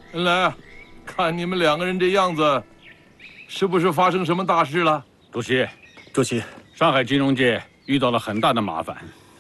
来，看你们两个人这样子，是不是发生什么大事了？ 主席， 上海金融界遇到了很大的麻烦。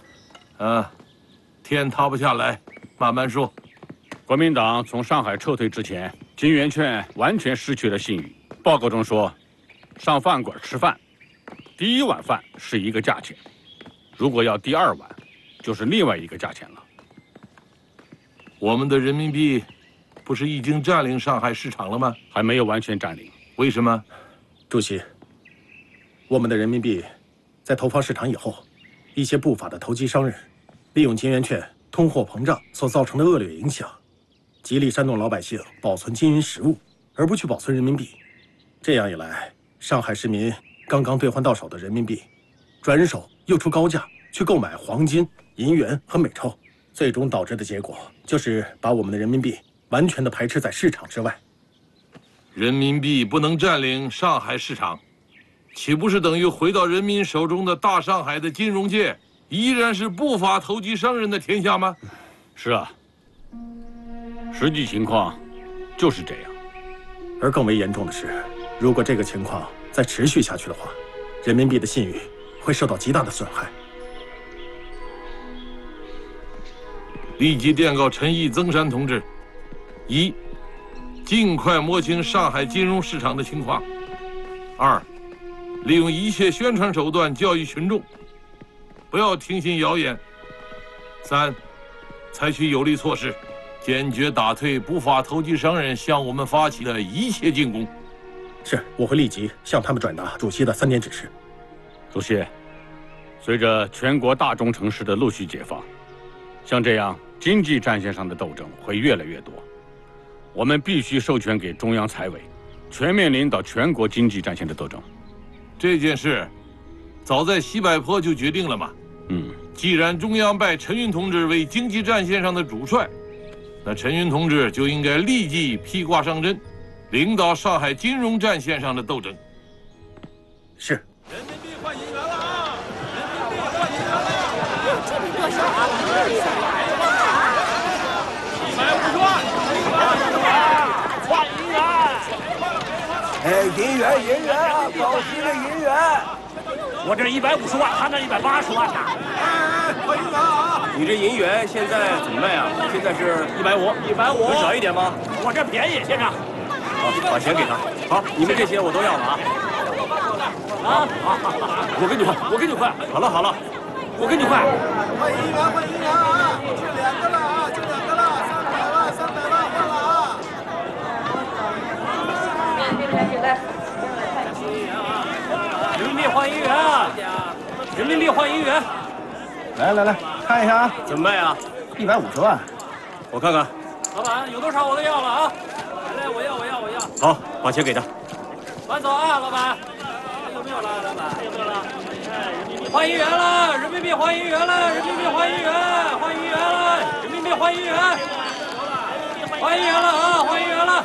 天塌不下来，慢慢说。 国民党从上海撤退之前，金圆券完全失去了信誉。报告中说，上饭馆吃饭，第一碗饭是一个价钱，如果要第二碗，就是另外一个价钱了。 我们的人民币不是已经占领上海市场了吗？ 还没有完全占领。 为什么？ 主席，我们的人民币在投放市场以后，一些不法的投机商人利用金圆券通货膨胀所造成的恶劣影响，极力煽动老百姓保存金银实物，而不去保存人民币。这样一来，上海市民刚刚兑换到手的人民币，转手又出高价去购买黄金、银元和美钞，最终导致的结果就是把我们的人民币完全的排斥在市场之外。 人民币不能占领上海市场，岂不是等于回到人民手中的大上海的金融界依然是不法投机商人的天下吗？ 是啊，实际情况就是这样。 而更为严重的是，如果这个情况再持续下去的话，人民币的信誉会受到极大的损害。 立即电告陈毅、曾山同志：一，尽快摸清上海金融市场的情况；二，利用一切宣传手段教育群众，不要听信谣言；三，采取有力措施，坚决打退不法投机商人向我们发起的一切进攻。 是，我会立即向他们转达主席的3点指示。 主席，随着全国大中城市的陆续解放，像这样经济战线上的斗争会越来越多。我们必须授权给中央财委，全面领导全国经济战线的斗争。 这件事，早在西柏坡就决定了嘛。既然中央拜陈云同志为经济战线上的主帅，那陈云同志就应该立即披挂上阵，领导上海金融战线上的斗争。 是。 人民币换银元了啊！人民币换银元了！ 这得多少啊 ？150万！ 换银元！ 哎，银元啊，保值的银元！ 我这150万，他那180万呢？ 换银元啊！你这银元现在怎么卖啊？现在是150，150，能少一点吗？ 我这便宜，先生。 好，把钱给他。好，你们这些我都要了啊！我跟你换。好了，我跟你换。 换银元啊！就2个了啊，就2个了，300万换了啊！ 人民币换银元啊！人民币换银元。 来，看一下啊， 怎么卖啊 ？150万。 我看看。 老板，有多少我都要了啊！来，我要。 好，把钱给他。 慢走啊，老板。有没有了，老板？有没有了？换银元了，人民币换银元了，人民币换银元，换银元了，人民币换银元，换银元了啊，换银元了。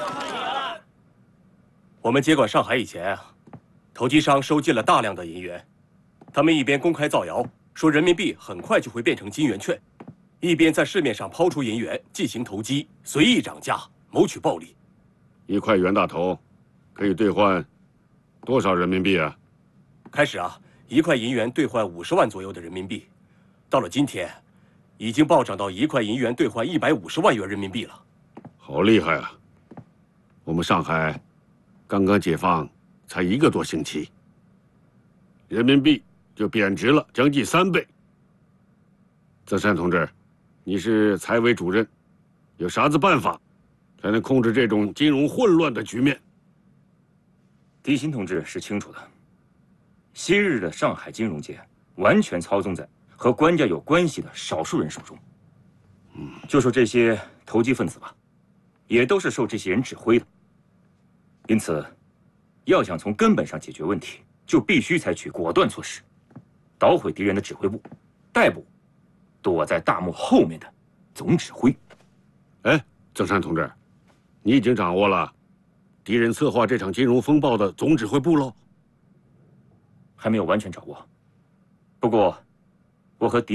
我们接管上海以前啊，投机商收进了大量的银元，他们一边公开造谣说人民币很快就会变成金圆券，一边在市面上抛出银元进行投机，随意涨价，谋取暴利。 1块袁大头可以兑换多少人民币啊？ 开始啊，1块银元兑换50万左右的人民币，到了今天，已经暴涨到1块银元兑换150万元人民币了。 好厉害啊！我们上海刚刚解放才1个多星期，人民币就贬值了将近3倍。曾山同志，你是财委主任，有啥子办法才能控制这种金融混乱的局面？ 狄鑫同志是清楚的，昔日的上海金融界完全操纵在和官家有关系的少数人手中。就说这些投机分子吧，也都是受这些人指挥的。因此，要想从根本上解决问题，就必须采取果断措施，捣毁敌人的指挥部，逮捕躲在大幕后面的总指挥。 哎，曾山同志，你已经掌握了敌人策划这场金融风暴的总指挥部喽？ 还没有完全掌握，不过我和狄